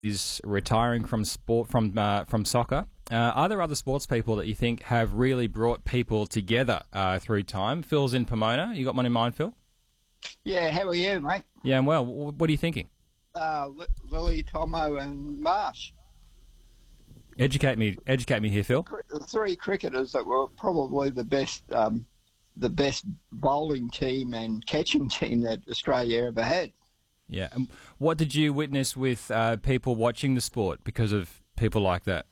is retiring from sport from soccer. Are there other sports people that you think have really brought people together through time? Phil's in Pomona. You got one in mind, Phil? Yeah, how are you, mate? Yeah, I'm well. What are you thinking? Lily, Tomo, and Marsh. Educate me here, Phil. The three cricketers that were probably the best bowling team and catching team that Australia ever had. Yeah. What did you witness with people watching the sport because of people like that?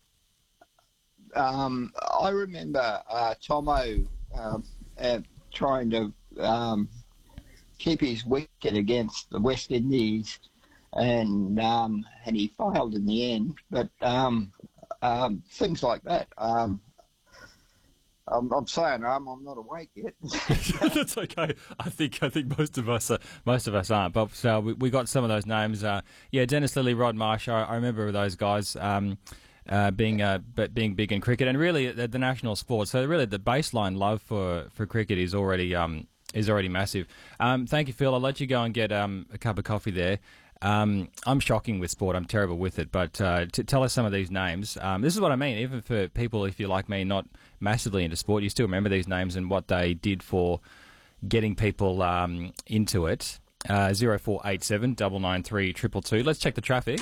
I remember Tomo trying to keep his wicket against the West Indies, and he failed in the end. But things like that. I'm saying I'm not awake yet. That's okay. I think most of us aren't. But we got some of those names. Dennis Lilly, Rod Marsh. I remember those guys. Being big in cricket, and really the national sport. So really the baseline love for cricket is already massive. Thank you, Phil. I'll let you go and get a cup of coffee there. I'm shocking with sport. I'm terrible with it. But tell us some of these names. This is what I mean. Even for people, if you're like me, not massively into sport, you still remember these names and what they did for getting people into it. 0487 993 222. Let's check the traffic.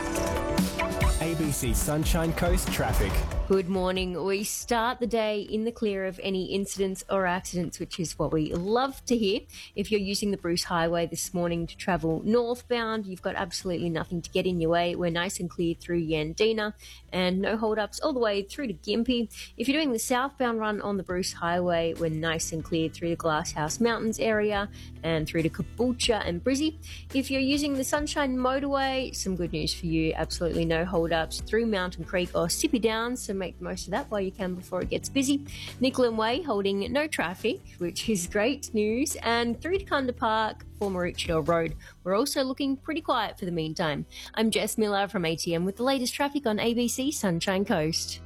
ABC Sunshine Coast traffic. Good morning. We start the day in the clear of any incidents or accidents, which is what we love to hear. If you're using the Bruce Highway this morning to travel northbound, you've got absolutely nothing to get in your way. We're nice and clear through Yandina and no hold-ups all the way through to Gympie. If you're doing the southbound run on the Bruce Highway, we're nice and clear through the Glasshouse Mountains area and through to Caboolture and Brizzy. If you're using the Sunshine Motorway, some good news for you. Absolutely no hold-ups through Mountain Creek or Sippy Downs, so make the most of that while you can before it gets busy. Nicklin Way holding no traffic, which is great news, and through to Kunda Park for Maroochydore Road. We're also looking pretty quiet for the meantime. I'm Jess Miller from ATM with the latest traffic on ABC Sunshine Coast.